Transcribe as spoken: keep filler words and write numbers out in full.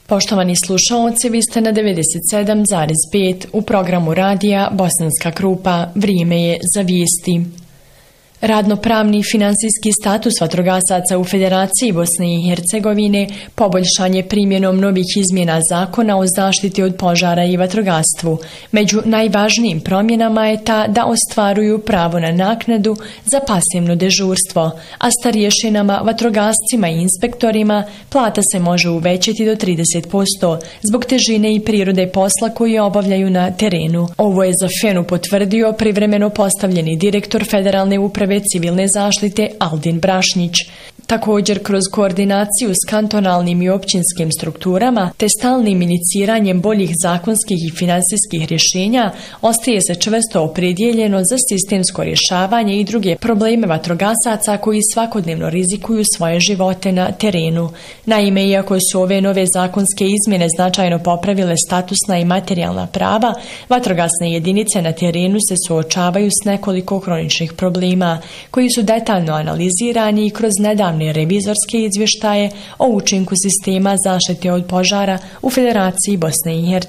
Poštovani slušaoci, vi ste na devedeset sedam zarez pet u programu radija Bosanska Krupa. Vrijeme je za vijesti. Radnopravni finansijski status vatrogasaca u Federaciji Bosne i Hercegovine poboljšan je primjenom novih izmjena zakona o zaštiti od požara i vatrogastvu. Među najvažnijim promjenama je ta da ostvaruju pravo na naknadu za pasivno dežurstvo, a starješinama, vatrogascima i inspektorima plata se može uvećati do trideset posto zbog težine i prirode posla koji obavljaju na terenu. Ovo je za F E N-u potvrdio privremeno postavljeni direktor Federalne uprave civilne zaštite Aldin Brašnić. Također, kroz koordinaciju s kantonalnim i općinskim strukturama te stalnim iniciranjem boljih zakonskih i finansijskih rješenja ostaje se čvrsto opredjeljeno za sistemsko rješavanje i druge probleme vatrogasaca koji svakodnevno rizikuju svoje živote na terenu. Naime, iako su ove nove zakonske izmjene značajno popravile statusna i materijalna prava, vatrogasne jedinice na terenu se suočavaju s nekoliko kroničnih problema koji su detaljno analizirani i kroz nedavne revizorske izvještaje o učinku sistema zaštite od požara u Federaciji Bosne i Hercegovine.